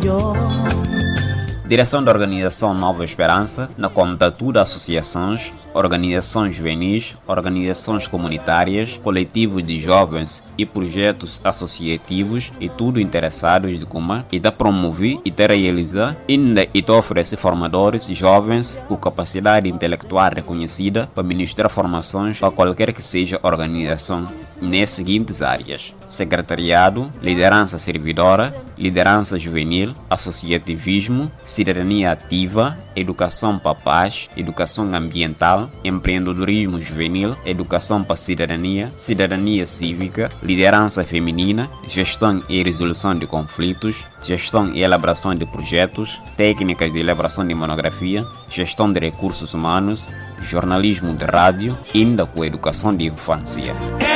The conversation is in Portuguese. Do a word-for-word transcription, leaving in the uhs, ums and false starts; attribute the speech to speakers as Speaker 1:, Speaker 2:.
Speaker 1: melhor.
Speaker 2: Direção da Organização Nova Esperança, na contatura associações, organizações juvenis, organizações comunitárias, coletivos de jovens e projetos associativos e tudo interessados de como e da promover e da realizar ainda e da oferecer formadores jovens com capacidade intelectual reconhecida para ministrar formações para qualquer que seja organização nas seguintes áreas: secretariado, liderança servidora, liderança juvenil, associativismo, cidadania ativa, educação para a paz, educação ambiental, empreendedorismo juvenil, educação para a cidadania, cidadania cívica, liderança feminina, gestão e resolução de conflitos, gestão e elaboração de projetos, técnicas de elaboração de monografia, gestão de recursos humanos, jornalismo de rádio, ainda com educação de infância.